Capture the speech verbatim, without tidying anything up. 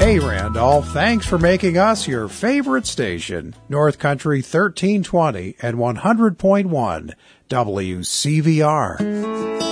Hey, Randolph, thanks for making us your favorite station. North Country thirteen twenty and one hundred point one W C V R.